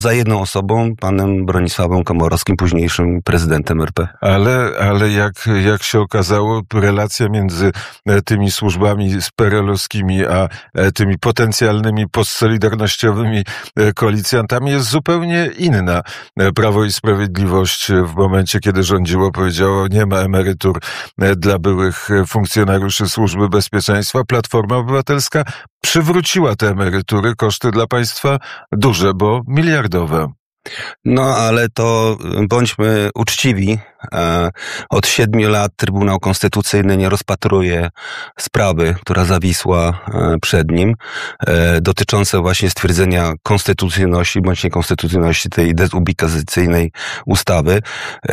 za jedną osobą, panem Bronisławem Komorowskim, późniejszym prezydentem RP. Ale jak się okazało, relacja między tymi służbami PRL-owskimi a tymi potencjalnymi postsolidarnościowymi koalicjantami jest zupełnie inna. Prawo i Sprawiedliwość w momencie, kiedy rządziło, powiedziało, nie ma emerytur dla byłych funkcjonariuszy Służby Bezpieczeństwa. Platforma Obywatelska przywróciła te emerytury, koszty dla państwa duże, bo miliardowe. No, ale to bądźmy uczciwi. Od 7 lat Trybunał Konstytucyjny nie rozpatruje sprawy, która zawisła przed nim, dotyczące właśnie stwierdzenia konstytucyjności bądź niekonstytucyjności tej dezubikacyjnej ustawy.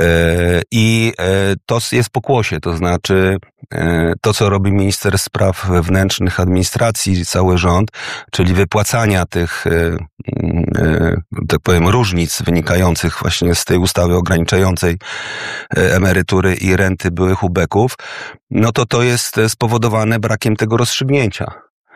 I to jest pokłosie, to znaczy to, co robi minister spraw wewnętrznych, administracji, cały rząd, czyli wypłacania tych, tak powiem, różnic wynikających właśnie z tej ustawy ograniczającej emerytury i renty byłych ubeków, no to jest spowodowane brakiem tego rozstrzygnięcia.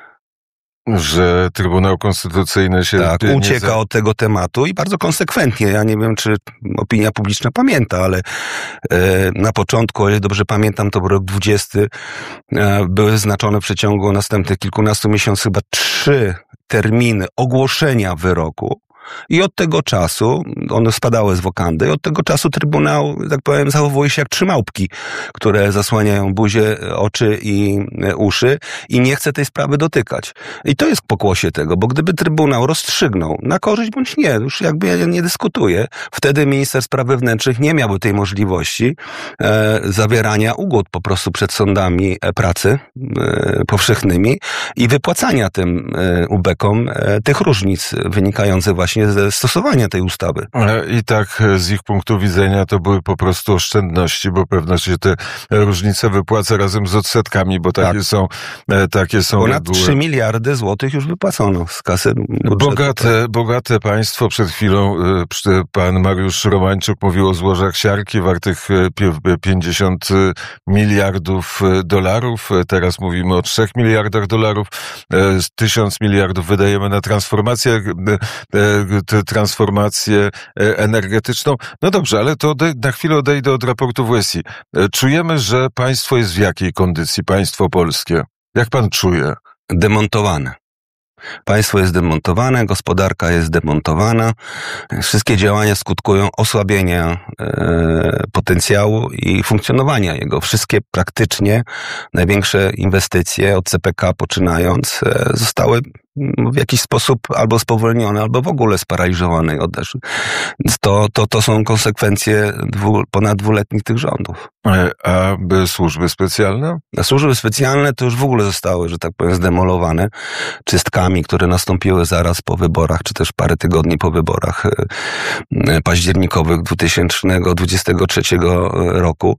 Że Trybunał Konstytucyjny się... Tak, ucieka od tego tematu i bardzo konsekwentnie. Ja nie wiem, czy opinia publiczna pamięta, ale na początku, o ile dobrze pamiętam, to był rok 20, były wyznaczone w przeciągu następnych kilkunastu miesięcy chyba 3 terminy ogłoszenia wyroku. I od tego czasu, one spadały z wokandy, i od tego czasu Trybunał, tak powiem, zachowuje się jak 3 małpki, które zasłaniają buzię, oczy i uszy i nie chce tej sprawy dotykać. I to jest pokłosie tego, bo gdyby Trybunał rozstrzygnął na korzyść bądź nie, już jakby ja nie dyskutuję, wtedy minister spraw wewnętrznych nie miałby tej możliwości zawierania ugód po prostu przed sądami pracy powszechnymi i wypłacania tym ubekom tych różnic wynikających właśnie ze stosowania tej ustawy. I tak z ich punktu widzenia to były po prostu oszczędności, bo pewno się te różnice wypłaca razem z odsetkami, bo takie są ponad reguły. 3 miliardy złotych już wypłacono z kasy budżetu. Bogate państwo. Przed chwilą pan Mariusz Romańczuk mówił o złożach siarki wartych 50 miliardów dolarów. Teraz mówimy o 3 miliardach dolarów. 1000 miliardów wydajemy na transformację energetyczną. No dobrze, ale to na chwilę odejdę od raportu WSI. Czujemy, że państwo jest w jakiej kondycji? Państwo polskie. Jak pan czuje? Demontowane. Państwo jest demontowane, gospodarka jest demontowana. Wszystkie działania skutkują osłabienia potencjału i funkcjonowania jego. Wszystkie praktycznie największe inwestycje od CPK poczynając zostały w jakiś sposób albo spowolnione, albo w ogóle sparaliżowane i odeszły. To są konsekwencje ponad 2-letnich tych rządów. A służby specjalne? A służby specjalne to już w ogóle zostały, że tak powiem, zdemolowane czystkami, które nastąpiły zaraz po wyborach, czy też parę tygodni po wyborach październikowych 2023 roku.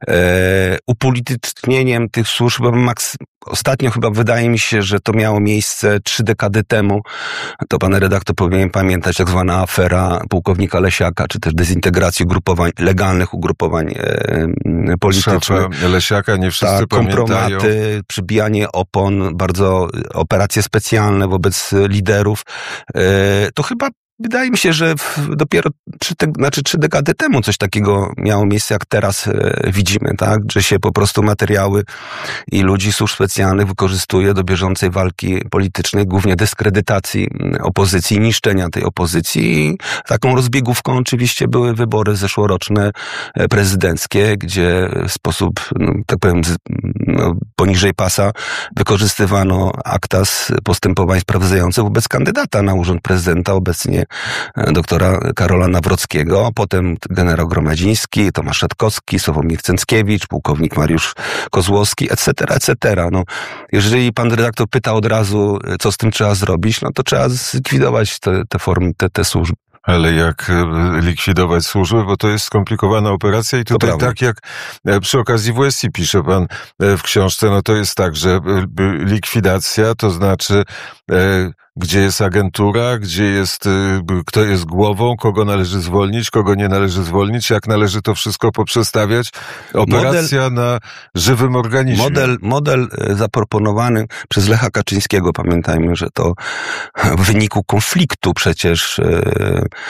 Upolitycznieniem tych służb ostatnio chyba wydaje mi się, że to miało miejsce 3 dekady temu. To pan redaktor powinien pamiętać, tak zwana afera pułkownika Lesiaka, czy też dezintegracji legalnych ugrupowań politycznych. Szefa Lesiaka, nie wszyscy pamiętają. Kompromaty, przybijanie opon, bardzo operacje specjalne wobec liderów. To chyba wydaje mi się, że dopiero 3 dekady temu coś takiego miało miejsce, jak teraz widzimy, tak? Że się po prostu materiały i ludzi służb specjalnych wykorzystuje do bieżącej walki politycznej, głównie dyskredytacji opozycji, niszczenia tej opozycji. I taką rozbiegówką oczywiście były wybory zeszłoroczne prezydenckie, gdzie w sposób, tak powiem, poniżej pasa wykorzystywano akta z postępowań sprawdzających wobec kandydata na urząd prezydenta, obecnie doktora Karola Nawrockiego, a potem generał Gromadziński, Tomasz Szatkowski, Sławomir Cęckiewicz, pułkownik Mariusz Kozłowski, etc., etc. No, jeżeli pan redaktor pyta od razu, co z tym trzeba zrobić, no to trzeba zlikwidować te formy, te służby. Ale jak likwidować służby, bo to jest skomplikowana operacja i tutaj tak jak przy okazji WSI pisze pan w książce, no to jest tak, że likwidacja to znaczy gdzie jest agentura, gdzie jest, kto jest głową, kogo należy zwolnić, kogo nie należy zwolnić, jak należy to wszystko poprzestawiać. Operacja na żywym organizmie. Model zaproponowany przez Lecha Kaczyńskiego, pamiętajmy, że to w wyniku konfliktu przecież